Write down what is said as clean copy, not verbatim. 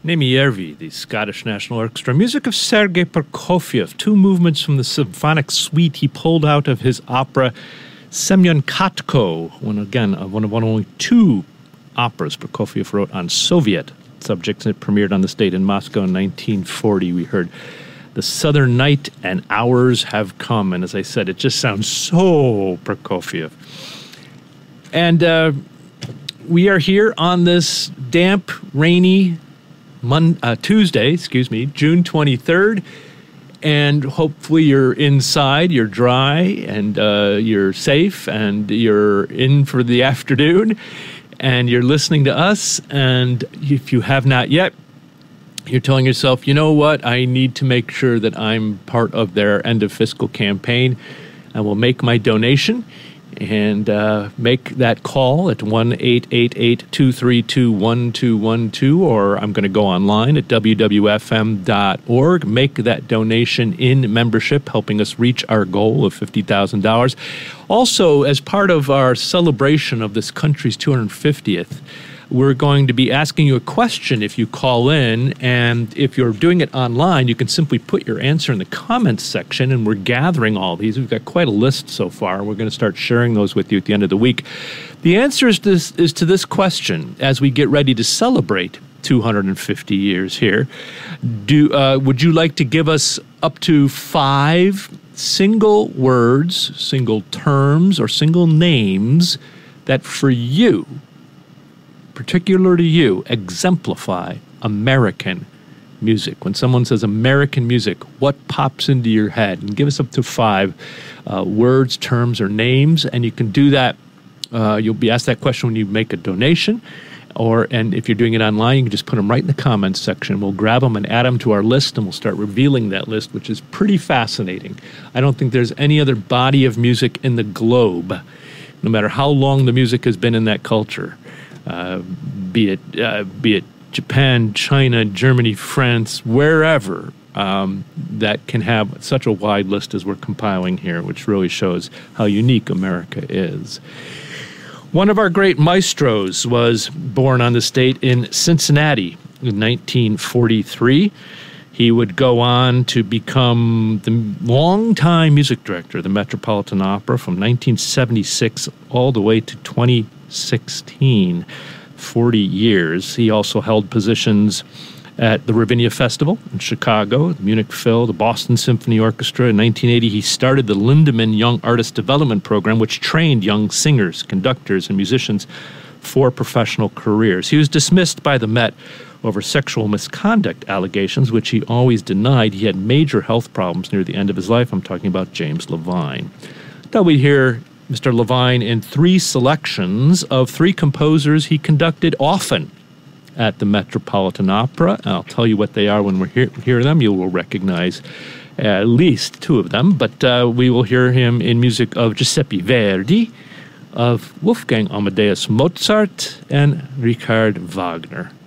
Nemiervi, the Scottish National Orchestra, music of Sergei Prokofiev, two movements from the symphonic suite he pulled out of his opera Semyon Khatko, one of only two operas Prokofiev wrote on Soviet subjects, and it premiered on the stage in Moscow in 1940. We heard The Southern Night and Hours Have Come, and as I said, it just sounds so Prokofiev. And we are here on this damp, rainy Tuesday, June 23rd, and hopefully you're inside, you're dry, and you're safe, and you're in for the afternoon, and you're listening to us, and if you have not yet, you're telling yourself, you know what, I need to make sure that I'm part of their end of fiscal campaign. I will make my donation and make that call at 1-888-232-1212, or I'm going to go online at wwfm.org, make that donation in membership, helping us reach our goal of $50,000. Also, as part of our celebration of this country's 250th, we're going to be asking you a question if you call in, and if you're doing it online, you can simply put your answer in the comments section, and we're gathering all these. We've got quite a list so far, and we're going to start sharing those with you at the end of the week. The answer is to this question as we get ready to celebrate 250 years here. Would you like to give us up to 5 single words, single terms, or single names that for you, particular to you, exemplify American music? When someone says American music, what pops into your head? And give us up to 5 words, terms, or names, and you can do that. You'll be asked that question when you make a donation, and if you're doing it online, you can just put them right in the comments section. We'll grab them and add them to our list, and we'll start revealing that list, which is pretty fascinating. I don't think there's any other body of music in the globe, no matter how long the music has been in that culture, be it Japan, China, Germany, France, wherever, that can have such a wide list as we're compiling here, which really shows how unique America is. One of our great maestros was born on the state in Cincinnati in 1943. He would go on to become the longtime music director of the Metropolitan Opera from 1976 all the way to 2016, 40 years. He also held positions at the Ravinia Festival in Chicago, the Munich Phil, the Boston Symphony Orchestra. In 1980, he started the Lindemann Young Artist Development Program, which trained young singers, conductors, and musicians for professional careers. He was dismissed by the Met over sexual misconduct allegations, which he always denied. He had major health problems near the end of his life. I'm talking about James Levine. Thought we'd hear Mr. Levine in 3 selections of 3 composers he conducted often at the Metropolitan Opera. I'll tell you what they are when we hear them. You will recognize at least 2 of them, but we will hear him in music of Giuseppe Verdi, of Wolfgang Amadeus Mozart, and Richard Wagner.